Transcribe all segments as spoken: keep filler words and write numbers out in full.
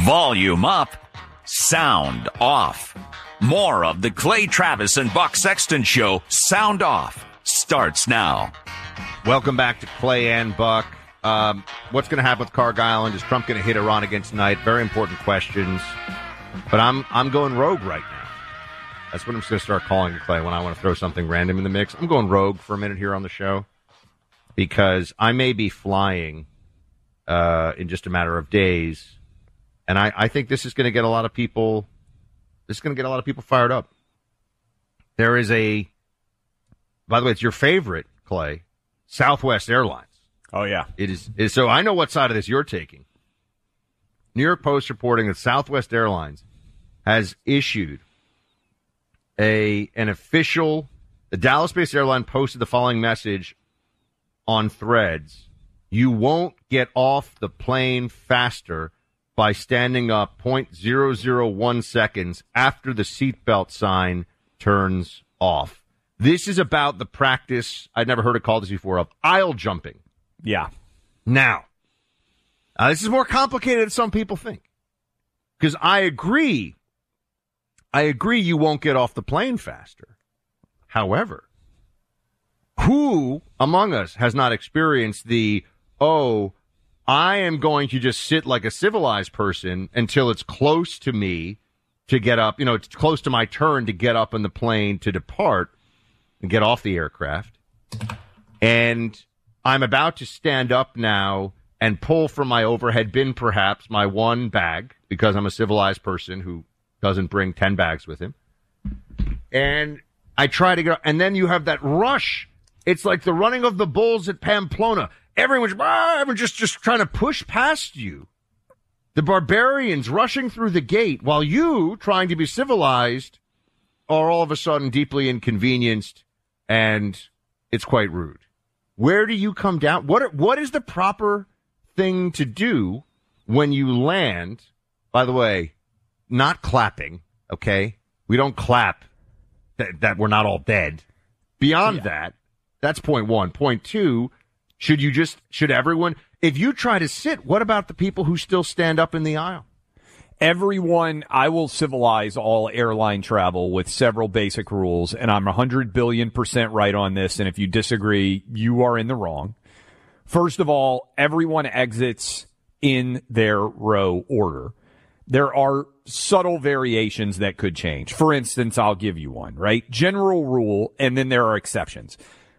Volume up, sound off. More of the Clay Travis and Buck Sexton Show, Sound Off, starts now. Welcome back to Clay and Buck. Um, what's going to happen with Carg Island? Is Trump going to hit Iran against tonight? Very important questions. But I'm I'm going rogue right now. That's what I'm just going to start calling it, Clay, when I want to throw something random in the mix. I'm going rogue for a minute here on the show because I may be flying uh, in just a matter of days. And I, I think this is going to get a lot of people, this is going to get a lot of people fired up. There is a, by the way, it's your favorite, Clay, Southwest Airlines. Oh, yeah. It is, it is. So I know what side of this you're taking. New York Post reporting that Southwest Airlines has issued a an official, the Dallas-based airline posted the following message on Threads. You won't get off the plane faster by standing up zero point zero zero one seconds after the seatbelt sign turns off. This is about the practice, I'd never heard it called this before, of aisle jumping. Yeah. Now, uh, this is more complicated than some people think. Because I agree, I agree you won't get off the plane faster. However, who among us has not experienced the, oh, I am going to just sit like a civilized person until it's close to me to get up, you know, it's close to my turn to get up in the plane to depart and get off the aircraft. And I'm about to stand up now and pull from my overhead bin, perhaps, my one bag, because I'm a civilized person who doesn't bring ten bags with him. And I try to get, and then you have that rush. It's like the running of the bulls at Pamplona. Everyone's, ah, everyone's just, just trying to push past you. The barbarians rushing through the gate while you, trying to be civilized, are all of a sudden deeply inconvenienced, and it's quite rude. Where do you come down? What What is the proper thing to do when you land? By the way, not clapping, okay? We don't clap that, that we're not all dead. Beyond yeah. that, that's point one. Point two, should you just, should everyone, if you try to sit, what about the people who still stand up in the aisle? Everyone, I will civilize all airline travel with several basic rules, and I'm one hundred billion percent right on this, and if you disagree, you are in the wrong. First of all, everyone exits in their row order. There are subtle variations that could change. For instance, I'll give you one, right? General rule, and then there are exceptions.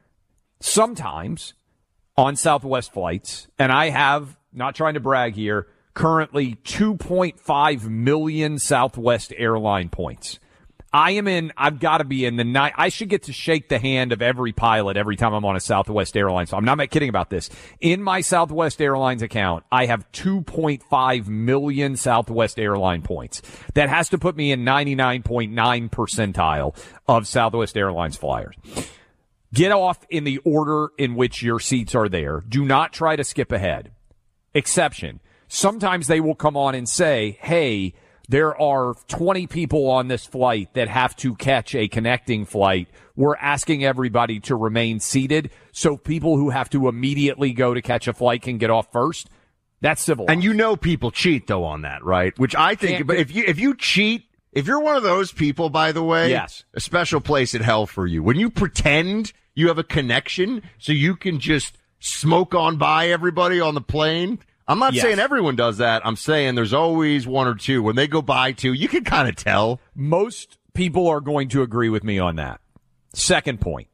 Sometimes on Southwest flights, and I have, not trying to brag here, currently two point five million Southwest airline points. I am in, I've got to be in the night. I should get to shake the hand of every pilot every time I'm on a Southwest Airlines. So I'm not kidding about this. In my Southwest Airlines account, I have two point five million Southwest airline points. That has to put me in ninety-nine point nine percentile of Southwest Airlines flyers. Get off in the order in which your seats are there. Do not try to skip ahead. Exception. Sometimes they will come on and say, hey, there are twenty people on this flight that have to catch a connecting flight. We're asking everybody to remain seated so people who have to immediately go to catch a flight can get off first. That's civilized. And you know people cheat, though, on that, right? Which I think, Can't, but if you if you cheat, if you're one of those people, by the way, yes, a special place in hell for you. When you pretend you have a connection so you can just smoke on by everybody on the plane. I'm not yes. saying everyone does that. I'm saying there's always one or two. When they go by two, you can kind of tell. Most people are going to agree with me on that. Second point.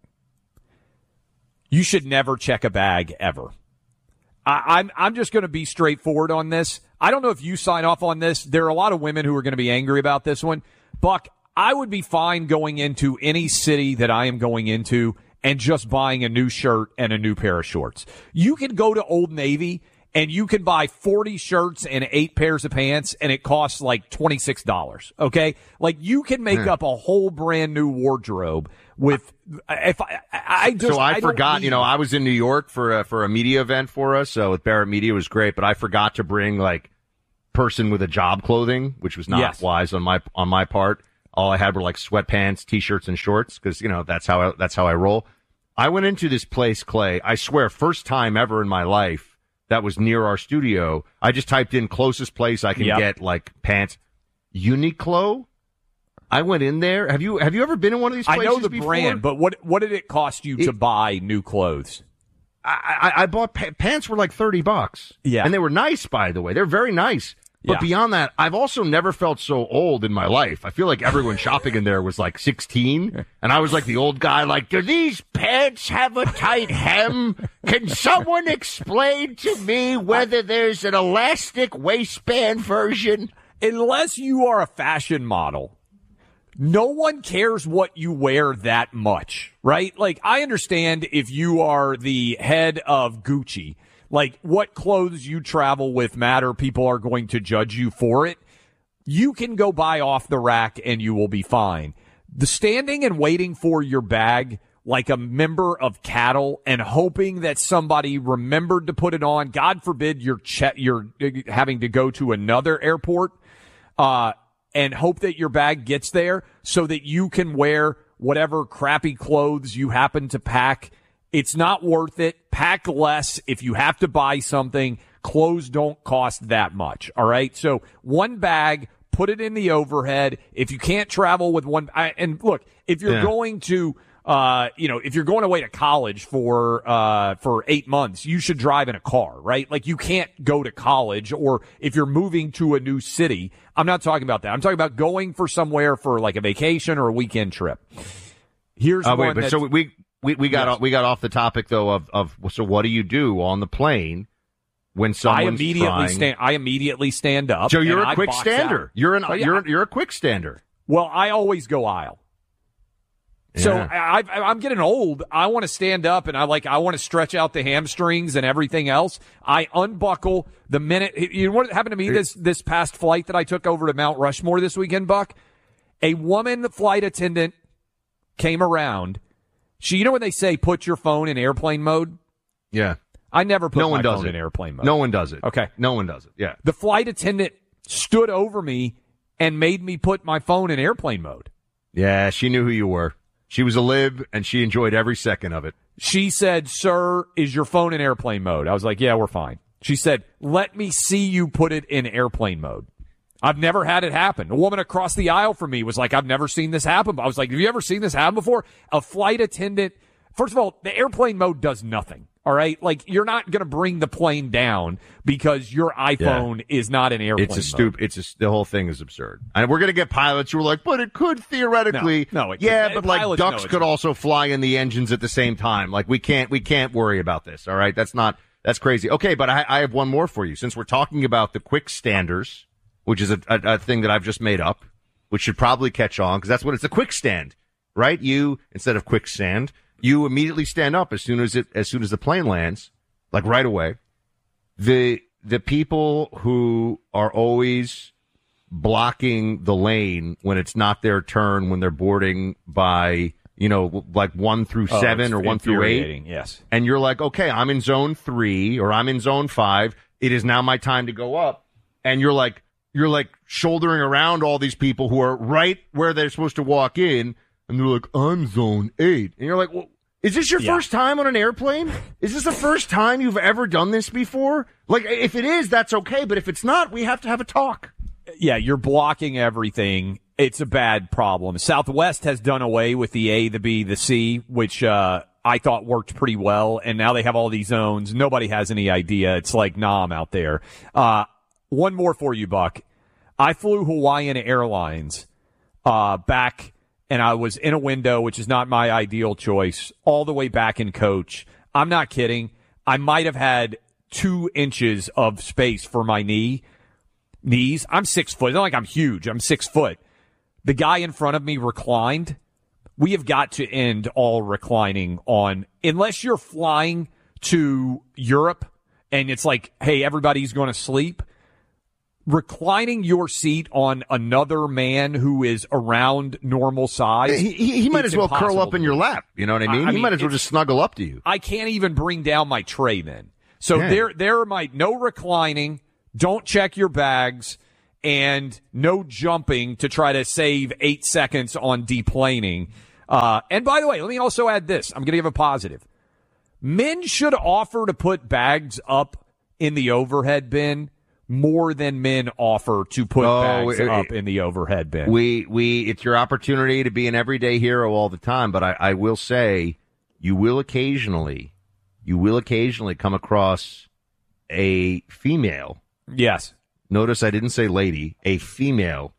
You should never check a bag ever. I, I'm I'm just going to be straightforward on this. I don't know if you sign off on this. There are a lot of women who are going to be angry about this one. Buck, I would be fine going into any city that I am going into and just buying a new shirt and a new pair of shorts. You can go to Old Navy and you can buy forty shirts and eight pairs of pants, and it costs like twenty-six dollars, okay? Like, you can make up a whole brand new wardrobe with, if I, I just, So I, I forgot, need, you know, I was in New York for a, for a media event for us, so with Barrett Media, it was great, but I forgot to bring, like, person with a job clothing, which was not yes. wise on my, on my part. All I had were, like, sweatpants, t-shirts, and shorts, because, you know, that's how I, that's how I roll. I went into this place, Clay, I swear, first time ever in my life, that was near our studio. I just typed in closest place I can Yep. get like pants. Uniqlo. I went in there. Have you have you ever been in one of these I places know the before? brand, but what what did it cost you It- to buy new clothes? I, I, I bought pa- pants were like thirty bucks. Yeah. And they were nice, by the way. They're very nice. But Yeah. beyond that, I've also never felt so old in my life. I feel like everyone shopping in there was like sixteen, and I was like the old guy, like, do these pants have a tight hem? Can someone explain to me whether there's an elastic waistband version? Unless you are a fashion model, no one cares what you wear that much, right? Like, I understand if you are the head of Gucci, like what clothes you travel with matter. People are going to judge you for it. You can go buy off the rack and you will be fine. The standing and waiting for your bag like a member of cattle and hoping that somebody remembered to put it on. God forbid you're che- you're having to go to another airport uh, and hope that your bag gets there so that you can wear whatever crappy clothes you happen to pack. It's not worth it. Pack less if you have to buy something. Clothes don't cost that much. All right. So one bag, put it in the overhead. If you can't travel with one, I, and look, if you're Yeah. going to, uh, you know, if you're going away to college for, uh, for eight months, you should drive in a car, right? Like you can't go to college, or if you're moving to a new city. I'm not talking about that. I'm talking about going for somewhere for like a vacation or a weekend trip. Here's Uh, one wait, but that, so we we we got Yes. off, we got off the topic though of of so what do you do on the plane when I someone's immediately trying? stand. I immediately stand up. So you're and a I quick box stander. out. You're an Oh, yeah. you're you're a quick stander. Well, I always go aisle. So Yeah. I, I, I'm getting old. I want to stand up, and I like I want to stretch out the hamstrings and everything else. I unbuckle the minute. You know what happened to me this this past flight that I took over to Mount Rushmore this weekend, Buck? A woman flight attendant came around. She, you know when they say put your phone in airplane mode? Yeah. I never put No my one does phone it. in airplane mode. No one does it. Okay. No one does it. Yeah. The flight attendant stood over me and made me put my phone in airplane mode. Yeah, she knew who you were. She was a lib, and she enjoyed every second of it. She said, "Sir, is your phone in airplane mode?" I was like, "Yeah, we're fine." She said, "Let me see you put it in airplane mode." I've never had it happen. A woman across the aisle from me was like, "I've never seen this happen." I was like, "Have you ever seen this happen before?" A flight attendant, first of all, the airplane mode does nothing. All right? Like, you're not going to bring the plane down because your iPhone is not in airplane It's a mode. stupid. It's a, the whole thing is absurd. And we're gonna get pilots who are like, but it could theoretically. No, no, it yeah, could. but like Pilots know ducks it's could not. also fly in the engines at the same time. Like we can't, we can't worry about this. All right, that's not. That's crazy. Okay, but I, I have one more for you. Since we're talking about the quick standers, which is a, a, a thing that I've just made up, which should probably catch on because that's what it's a quick stand, right? You instead of quick stand, you immediately stand up as soon as it as soon as the plane lands. Like right away, the the people who are always blocking the lane when it's not their turn, when they're boarding by, you know, like one through Oh, seven it's or one through eight, infuriating, yes. and you're like, okay, I'm in zone three or I'm in zone five. It is now my time to go up, and you're like, you're like shouldering around all these people who are right where they're supposed to walk in, and they're like, I'm zone eight, and you're like, well. Is this your Yeah. first time on an airplane? Is this the first time you've ever done this before? Like, if it is, that's okay. But if it's not, we have to have a talk. Yeah, you're blocking everything. It's a bad problem. Southwest has done away with the A, the B, the C, which uh, I thought worked pretty well. And now they have all these zones. Nobody has any idea. It's like, nah, I'm out there. Uh, one more for you, Buck. I flew Hawaiian Airlines uh, back. And I was in a window, which is not my ideal choice, all the way back in coach. I'm not kidding. I might have had two inches of space for my knee, knees. I'm six foot. It's not like I'm huge. I'm six foot. The guy in front of me reclined. We have got to end all reclining on, unless you're flying to Europe and it's like, hey, everybody's going to sleep. Reclining your seat on another man who is around normal size. He, he, he might it's as well curl impossible up to in do. your lap. You know what I mean? I he mean, might as well it's- just snuggle up to you. I can't even bring down my tray then. So Yeah. there, there might no reclining. Don't check your bags, and no jumping to try to save eight seconds on deplaning. Uh, and by the way, let me also add this. I'm going to give a positive. Men should offer to put bags up in the overhead bin more than men offer to put Oh, bags it- up in the overhead bin. We we it's your opportunity to be an everyday hero all the time, but I, I will say you will occasionally you will occasionally come across a female. Yes. Notice I didn't say lady, a female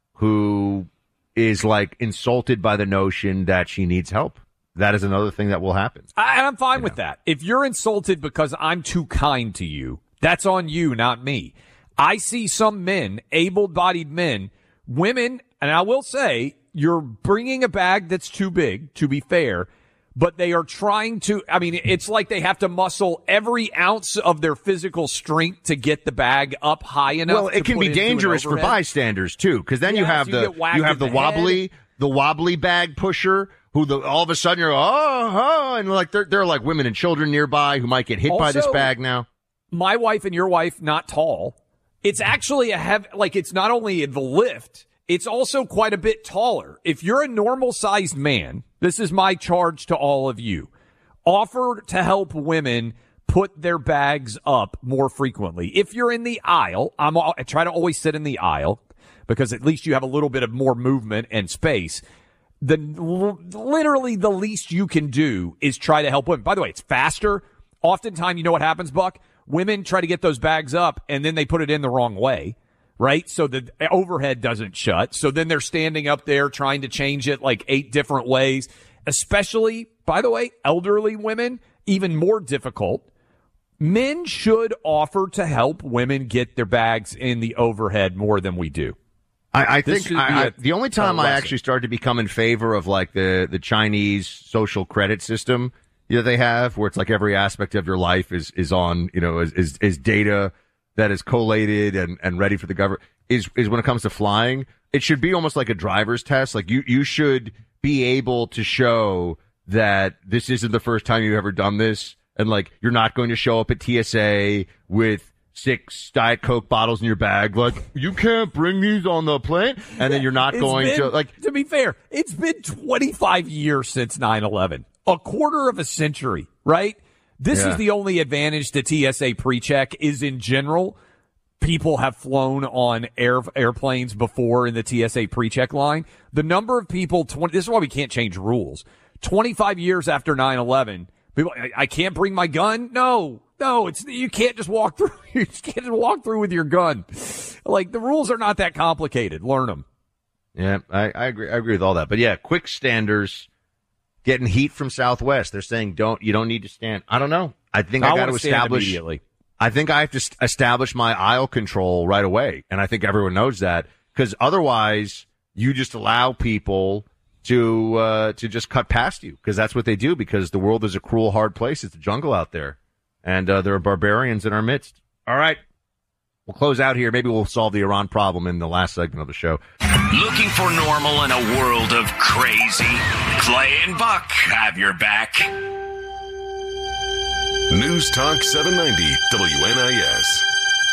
who is like insulted by the notion that she needs help. That is another thing that will happen. I, and I'm fine You with know. that. If you're insulted because I'm too kind to you, that's on you, not me. I see some men, able-bodied men, women, and I will say, you're bringing a bag that's too big, to be fair, but they are trying to, I mean, it's like they have to muscle every ounce of their physical strength to get the bag up high enough. Well, it to can put be into an dangerous for overhead. bystanders too, because then you Yes, have you the get whacked you have in the the wobbly head. the wobbly bag pusher who the all of a sudden you're oh, oh and like there there are like women and children nearby who might get hit by this Also, bag now. My wife and your wife, not tall. It's actually a heavy, like it's not only the lift, it's also quite a bit taller. If you're a normal sized man, this is my charge to all of you. Offer to help women put their bags up more frequently. If you're in the aisle, I'm, I try to always sit in the aisle because at least you have a little bit of more movement and space. The literally the least you can do is try to help women. By the way, it's faster. Oftentimes, you know what happens, Buck? Women try to get those bags up and then they put it in the wrong way, right? So the overhead doesn't shut. So then they're standing up there trying to change it like eight different ways, especially, by the way, elderly women, even more difficult. Men should offer to help women get their bags in the overhead more than we do. I, I This think should be I, I, a- the only time a I lesson. actually started to become in favor of like the, the Chinese social credit system you know, they have, where it's like every aspect of your life is, is on, you know, is, is, is data that is collated and, and ready for the government, is, is when it comes to flying. It should be almost like a driver's test. Like you, you should be able to show that this isn't the first time you've ever done this. And like, you're not going to show up at T S A with six Diet Coke bottles in your bag. Like, you can't bring these on the plane. And then you're not It's going been- to, like, to be fair, it's been twenty-five years since nine eleven, a quarter of a century, right? This Yeah. is the only advantage to T S A pre-check is in general, people have flown on air airplanes before in the T S A pre-check line. The number of people, twenty, this is why we can't change rules. twenty-five years after nine eleven, people, I, I can't bring my gun. No, no, it's, you can't just walk through, you just can't just walk through with your gun. Like, the rules are not that complicated. Learn them. yeah, I, I agree. I agree with all that. But yeah, quick standers getting heat from Southwest. They're saying don't, you don't need to stand. I don't know. I think I, I got to wanna stand establish, immediately. I think I have to st- establish my aisle control right away. And I think everyone knows that, because otherwise you just allow people to, uh, to just cut past you, because that's what they do, because the world is a cruel, hard place. It's a jungle out there. And, uh, there are barbarians in our midst. All right. We'll close out here. Maybe we'll solve the Iran problem in the last segment of the show. Looking for normal in a world of crazy? Clay and Buck have your back. News Talk seven ninety W N I S.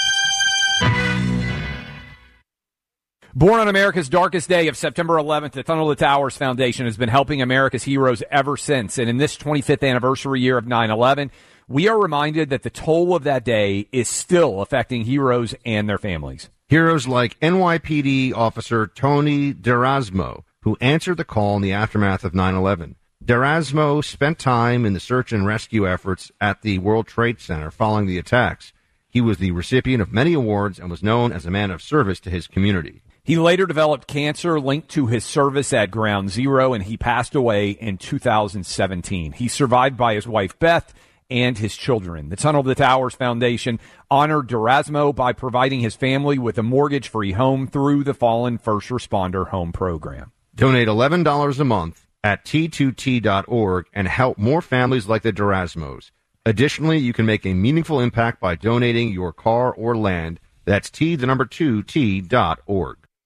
Born on America's darkest day of September eleventh, the Tunnel to Towers Foundation has been helping America's heroes ever since. And in this twenty-fifth anniversary year of nine eleven, we are reminded that the toll of that day is still affecting heroes and their families. Heroes like N Y P D officer Tony D'Erasmo, who answered the call in the aftermath of nine eleven. D'Erasmo spent time in the search and rescue efforts at the World Trade Center following the attacks. He was the recipient of many awards and was known as a man of service to his community. He later developed cancer linked to his service at Ground Zero, and he passed away in two thousand seventeen. He's survived by his wife, Beth, and his children. The Tunnel to Towers Foundation honored D'Erasmo by providing his family with a mortgage-free home through the Fallen First Responder Home Program. Donate eleven dollars a month at T two T dot org and help more families like the D'Erasmos. Additionally, you can make a meaningful impact by donating your car or land. That's T, the number two, T dot org.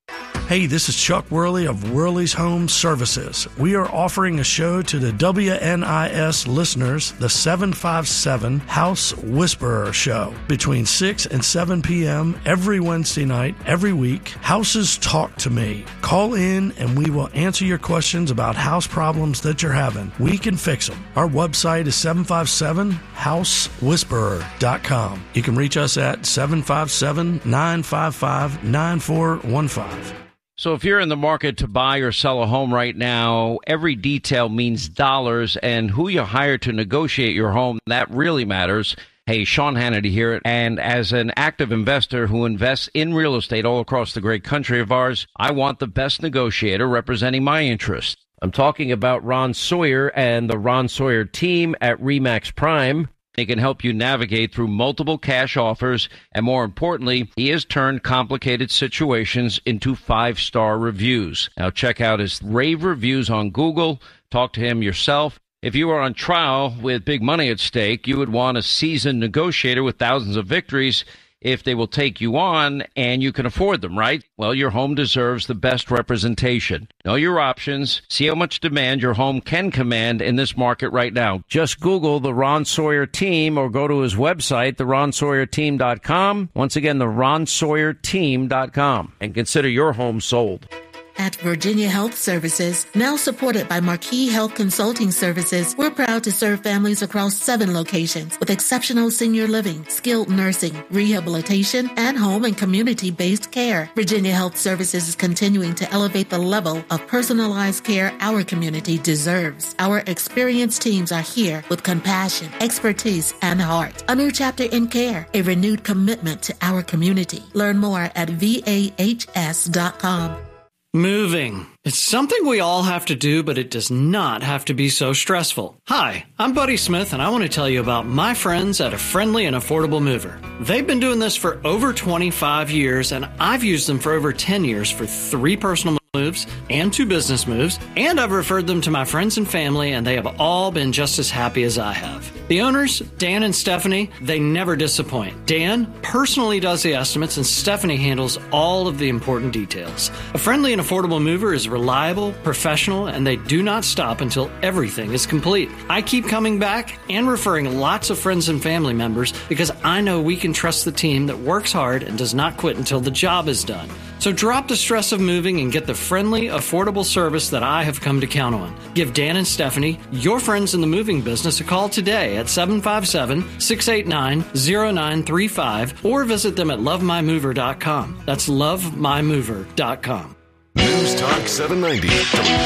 Hey, this is Chuck Worley of Worley's Home Services. We are offering a show to the W N I S listeners, the seven five seven House Whisperer Show, between six and seven p.m. every Wednesday night, every week. Houses talk to me. Call in and we will answer your questions about house problems that you're having. We can fix them. Our website is seven five seven house whisperer dot com. You can reach us at seven five seven, nine five five, nine four one five. So if you're in the market to buy or sell a home right now, every detail means dollars, and who you hire to negotiate your home, that really matters. Hey, Sean Hannity here, and as an active investor who invests in real estate all across the great country of ours, I want the best negotiator representing my interests. I'm talking about Ron Sawyer and the Ron Sawyer team at RE/MAX Prime. They can help you navigate through multiple cash offers, and more importantly, he has turned complicated situations into five-star reviews. Now check out his rave reviews on Google. Talk to him yourself. If you are on trial with big money at stake, you would want a seasoned negotiator with thousands of victories if they will take you on and you can afford them, right? Well, your home deserves the best representation. Know your options. See how much demand your home can command in this market right now. Just Google the Ron Sawyer team or go to his website, the ron sawyer team dot com. Once again, the ron sawyer team dot com. And consider your home sold. At Virginia Health Services, now supported by Marquis Health Consulting Services, we're proud to serve families across seven locations with exceptional senior living, skilled nursing, rehabilitation, and home and community-based care. Virginia Health Services is continuing to elevate the level of personalized care our community deserves. Our experienced teams are here with compassion, expertise, and heart. A new chapter in care, a renewed commitment to our community. Learn more at V A H S dot com. Moving. It's something we all have to do, but it does not have to be so stressful. Hi, I'm Buddy Smith, and I want to tell you about my friends at A Friendly and Affordable Mover. They've been doing this for over twenty-five years, and I've used them for over ten years for three personal moves and two business moves, and I've referred them to my friends and family, and they have all been just as happy as I have. The owners, Dan and Stephanie, they never disappoint. Dan personally does the estimates, and Stephanie handles all of the important details. A Friendly and Affordable Mover is reliable, professional, and they do not stop until everything is complete. I keep coming back and referring lots of friends and family members because I know we can trust the team that works hard and does not quit until the job is done. So drop the stress of moving and get the friendly, affordable service that I have come to count on. Give Dan and Stephanie, your friends in the moving business, a call today at seven five seven, six eight nine, zero nine three five or visit them at love my mover dot com. That's love my mover dot com. News Talk seven ninety.